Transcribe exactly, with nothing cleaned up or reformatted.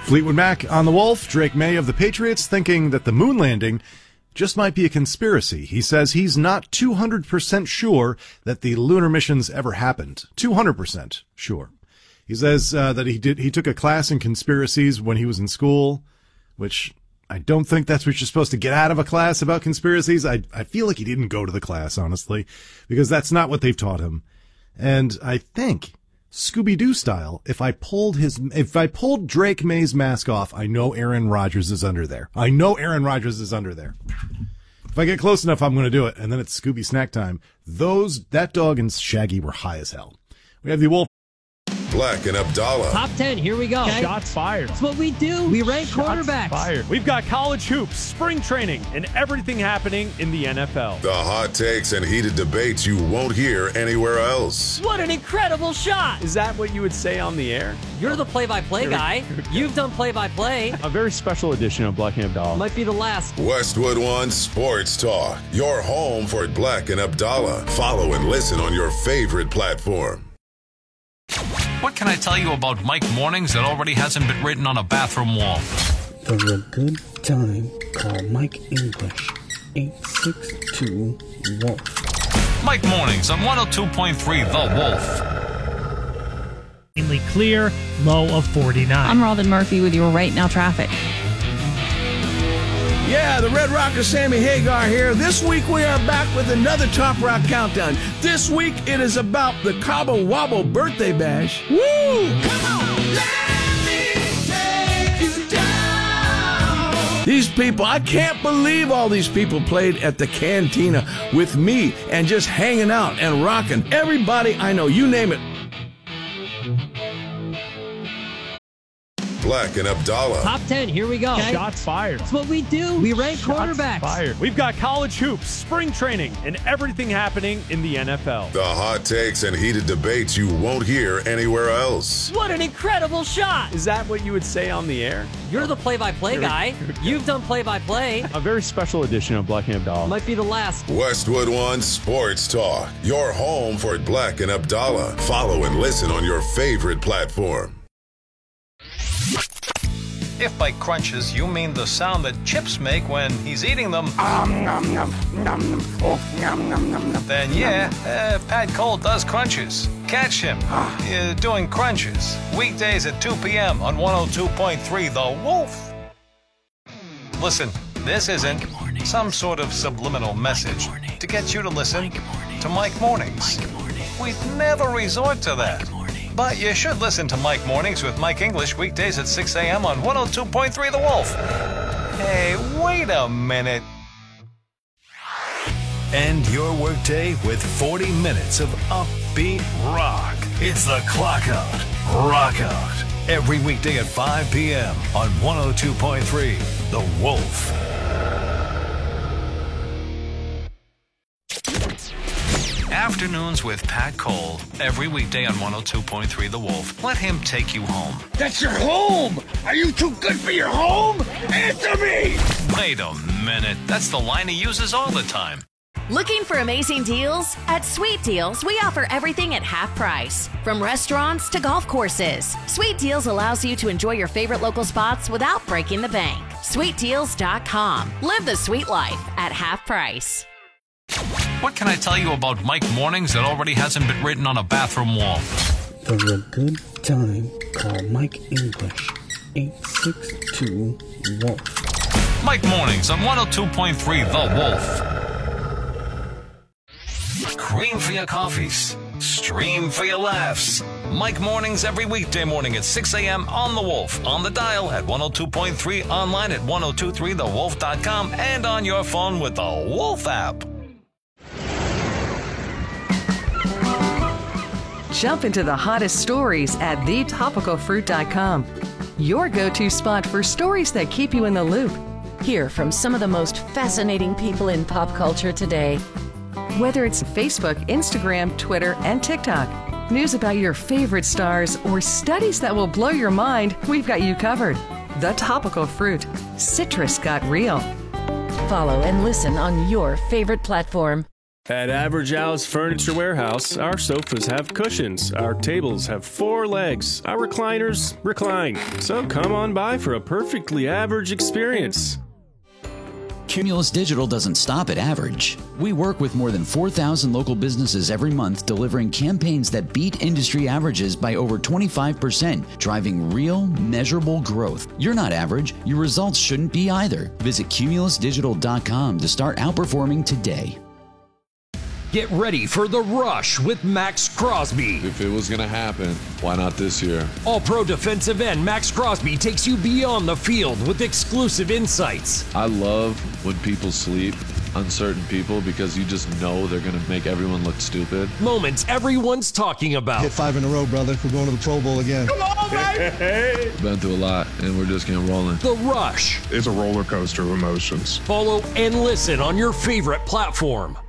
Fleetwood Mac on the Wolf. Drake May of the Patriots thinking that the moon landing just might be a conspiracy. He says he's not two hundred percent sure that the lunar missions ever happened. two hundred percent sure. He says uh, that he did. He took a class in conspiracies when he was in school, which I don't think that's what you're supposed to get out of a class about conspiracies. I, I feel like he didn't go to the class, honestly, because that's not what they've taught him. And I think Scooby-Doo style, if I pulled his, if I pulled Drake May's mask off, I know Aaron Rodgers is under there. I know Aaron Rodgers is under there. If I get close enough, I'm going to do it. And then it's Scooby snack time. Those, that dog and Shaggy were high as hell. We have the Wolf. Black and Abdallah. Top ten, here we go. Okay. Shots fired. That's what we do. We rank Shots quarterbacks. Fired. We've got college hoops, spring training, and everything happening in the N F L. The hot takes and heated debates you won't hear anywhere else. What an incredible shot. Is that what you would say on the air? You're the play-by-play guy. You've done play-by-play. A very special edition of Black and Abdallah. Might be the last. Westwood One Sports Talk. Your home for Black and Abdallah. Follow and listen on your favorite platform. What can I tell you about Mike Mornings that already hasn't been written on a bathroom wall? For a good time, call Mike English, eight six two, WOLF. Mike Mornings on one oh two point three The Wolf. Mainly clear, low of forty-nine. I'm Robin Murphy with your Right Now traffic. Yeah, the Red Rocker Sammy Hagar here. This week we are back with another Top Rock Countdown. This week it is about the Cabo Wabo Birthday Bash. Woo! Come on, let me take you down. These people, I can't believe all these people played at the Cantina with me and just hanging out and rocking. Everybody I know, you name it. Black and Abdallah. Top ten, here we go. Okay. Shots fired. That's what we do. We rank Shots quarterbacks. Fired. We've got college hoops, spring training, and everything happening in the N F L. The hot takes and heated debates you won't hear anywhere else. What an incredible shot. Is that what you would say on the air? You're the play-by-play guy. You've done play-by-play. A very special edition of Black and Abdallah. Might be the last. Westwood One Sports Talk. Your home for Black and Abdallah. Follow and listen on your favorite platform. If by crunches you mean the sound that chips make when he's eating them, Um, nom, nom, nom, nom. Oh, nom, nom, nom, nom. then yeah, uh, Pat Cole does crunches. Catch him uh, doing crunches. Weekdays at two p.m. on one oh two point three The Wolf. Listen, this isn't some sort of subliminal message to get you to listen to Mike Mornings. We'd never resort to that. But you should listen to Mike Mornings with Mike English weekdays at six a.m. on one oh two point three The Wolf. Hey, wait a minute. End your workday with forty minutes of upbeat rock. It's the Clock Out, Rock Out. Every weekday at five p.m. on one oh two point three The Wolf. Afternoons with Pat Cole. Every weekday on one oh two point three The Wolf. Let him take you home. That's your home! Are you too good for your home? Answer me! Wait a minute. That's the line he uses all the time. Looking for amazing deals? At Sweet Deals, we offer everything at half price. From restaurants to golf courses, Sweet Deals allows you to enjoy your favorite local spots without breaking the bank. sweet deals dot com. Live the sweet life at half price. What can I tell you about Mike Mornings that already hasn't been written on a bathroom wall? For a good time, call Mike English, eight six two, WOLF. Mike Mornings on one oh two point three The Wolf. Cream for your coffees. Stream for your laughs. Mike Mornings every weekday morning at six a.m. on The Wolf. On the dial at one oh two point three, online at ten twenty-three the wolf dot com, and on your phone with the Wolf app. Jump into the hottest stories at the topical fruit dot com. Your go-to spot for stories that keep you in the loop. Hear from some of the most fascinating people in pop culture today. Whether it's Facebook, Instagram, Twitter, and TikTok, news about your favorite stars, or studies that will blow your mind, we've got you covered. The Topical Fruit. Citrus got real. Follow and listen on your favorite platform. At Average Al's Furniture Warehouse, our sofas have cushions, our tables have four legs, our recliners recline. So come on by for a perfectly average experience. Cumulus Digital doesn't stop at average. We work with more than four thousand local businesses every month, delivering campaigns that beat industry averages by over twenty-five percent, driving real, measurable growth. You're not average. Your results shouldn't be either. Visit cumulus digital dot com to start outperforming today. Get ready for The Rush with Max Crosby. If it was going to happen, why not this year? All-pro defensive end Max Crosby takes you beyond the field with exclusive insights. I love when people sleep, uncertain people, because you just know they're going to make everyone look stupid. Moments everyone's talking about. Hit five in a row, brother. We're going to the Pro Bowl again. Come on, baby! Been through a lot, and we're just getting rolling. The Rush. It's a roller coaster of emotions. Follow and listen on your favorite platform.